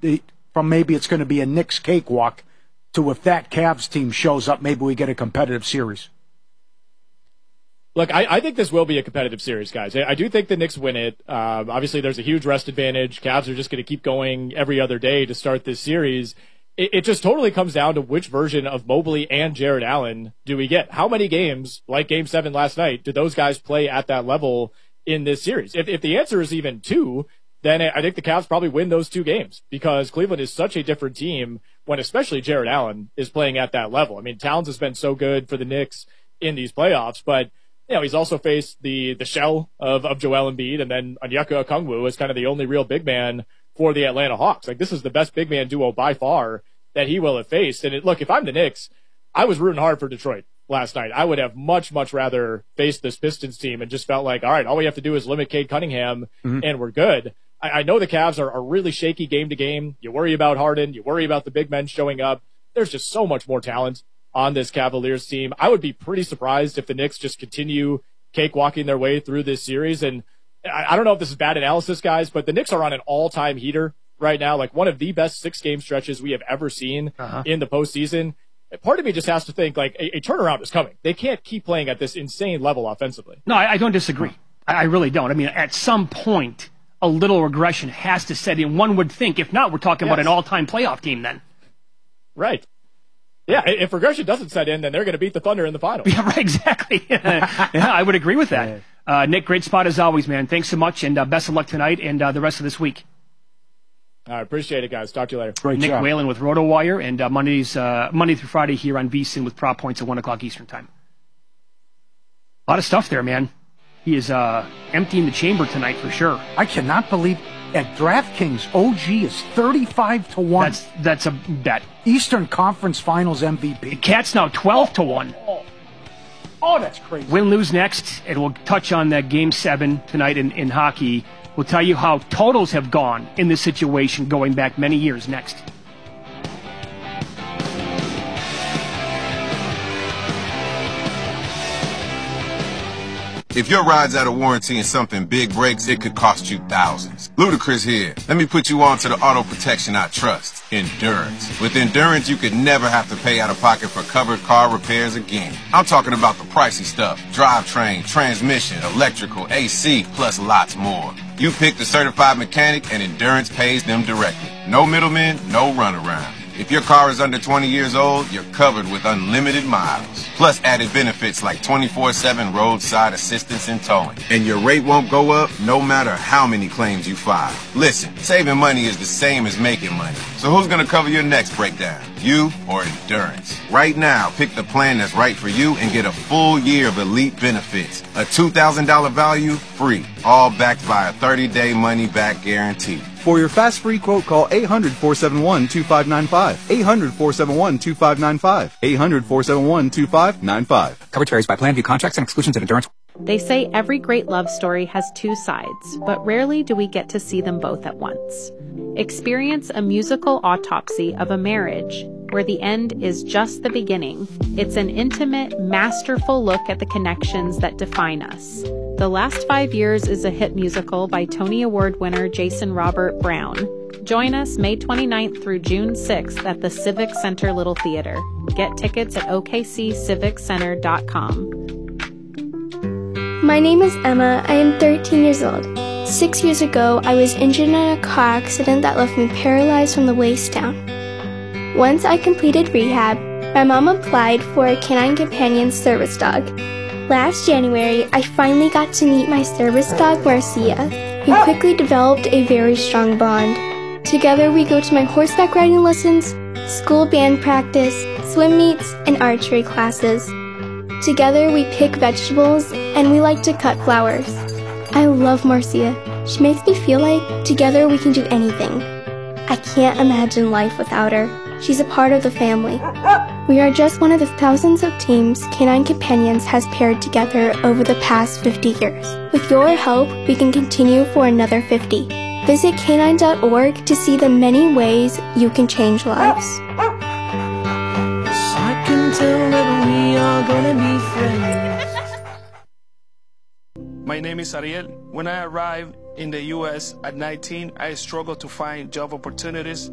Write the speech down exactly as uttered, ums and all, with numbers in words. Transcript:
the, from maybe it's going to be a Knicks cakewalk to if that Cavs team shows up, maybe we get a competitive series? Look, I, I think this will be a competitive series, guys. I, I do think the Knicks win it. Um, obviously, there's a huge rest advantage. Cavs are just going to keep going every other day to start this series. It, it just totally comes down to which version of Mobley and Jarrett Allen do we get. How many games, like Game seven last night, do those guys play at that level in this series? If, if the answer is even two, then I think the Cavs probably win those two games because Cleveland is such a different team when especially Jarrett Allen is playing at that level. I mean, Towns has been so good for the Knicks in these playoffs, but you know, he's also faced the, the shell of, of Joel Embiid, and then Onyeka Okongwu is kind of the only real big man for the Atlanta Hawks. Like, this is the best big man duo by far that he will have faced. And it, look, if I'm the Knicks, I was rooting hard for Detroit last night. I would have much, much rather faced this Pistons team and just felt like, all right, all we have to do is limit Cade Cunningham, mm-hmm. and we're good. I, I know the Cavs are, are really shaky game to game. You worry about Harden. You worry about the big men showing up. There's just so much more talent on this Cavaliers team. I would be pretty surprised if the Knicks just continue cakewalking their way through this series. And I, I don't know if this is bad analysis, guys, but the Knicks are on an all-time heater right now, like one of the best six-game stretches we have ever seen uh-huh. in the postseason. Part of me just has to think, like, a, a turnaround is coming. They can't keep playing at this insane level offensively. No, I, I don't disagree. I, I really don't. I mean, at some point, a little regression has to set in. One would think. If not, we're talking yes. about an all-time playoff team then. Right. Yeah, if regression doesn't set in, then they're going to beat the Thunder in the finals. Yeah, right, exactly. yeah, I would agree with that. Uh, Nick, great spot as always, man. Thanks so much, and uh, best of luck tonight and uh, the rest of this week. I appreciate it, guys. Talk to you later. Great Nick job. Whalen with RotoWire, and uh, Mondays, uh, Monday through Friday here on VSiN with Prop Points at one o'clock Eastern Time. A lot of stuff there, man. He is uh, emptying the chamber tonight for sure. I cannot believe at DraftKings, O G is thirty-five to one. That's that's a bet. Eastern Conference Finals M V P. The Cat's now twelve to one. Oh, oh, that's crazy. Win, lose next, and we'll touch on that Game seven tonight in, in hockey. We'll tell you how totals have gone in this situation going back many years next. If your ride's out of warranty and something big breaks, it could cost you thousands. Ludacris here. Let me put you on to the auto protection I trust, Endurance. With Endurance, you could never have to pay out of pocket for covered car repairs again. I'm talking about the pricey stuff. Drivetrain, transmission, electrical, A C, plus lots more. You pick the certified mechanic and Endurance pays them directly. No middlemen, no runaround. If your car is under twenty years old, you're covered with unlimited miles. Plus added benefits like twenty-four seven roadside assistance and towing. And your rate won't go up no matter how many claims you file. Listen, saving money is the same as making money. So who's going to cover your next breakdown? You or Endurance? Right now, pick the plan that's right for you and get a full year of elite benefits. A two thousand dollars value, free. All backed by a thirty-day money-back guarantee. For your fast free quote, call eight hundred, four seven one, two five nine five. eight hundred, four seven one, two five nine five. eight hundred, four seven one, two five nine five. Coverage varies by plan. View contracts and exclusions at Endurance. They say every great love story has two sides, but rarely do we get to see them both at once. Experience a musical autopsy of a marriage where the end is just the beginning. It's an intimate, masterful look at the connections that define us. The Last Five Years is a hit musical by Tony Award winner Jason Robert Brown. Join us May twenty-ninth through June sixth at the Civic Center Little Theater. Get tickets at o k c civic center dot com. My name is Emma. I am thirteen years old. Six years ago, I was injured in a car accident that left me paralyzed from the waist down. Once I completed rehab, my mom applied for a Canine Companion service dog. Last January, I finally got to meet my service dog, Marcia. We quickly developed a very strong bond. Together, we go to my horseback riding lessons, school band practice, swim meets, and archery classes. Together, we pick vegetables, and we like to cut flowers. I love Marcia. She makes me feel like together we can do anything. I can't imagine life without her. She's a part of the family. We are just one of the thousands of teams Canine Companions has paired together over the past fifty years. With your help, we can continue for another fifty. Visit canine dot org to see the many ways you can change lives. I can tell that we are gonna be friends. My name is Ariel. When I arrived in the U S at nineteen, I struggled to find job opportunities